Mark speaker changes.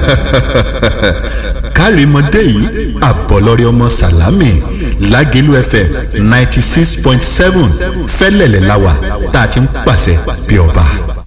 Speaker 1: kárìmọ́dé yìí àbọ̀lọ́rẹ́ ọmọ sàlámì Lágẹ̀lú FM 96.7 fẹ́lẹ̀lẹ̀ láwà tá a ti ń pàṣẹ bí ọba.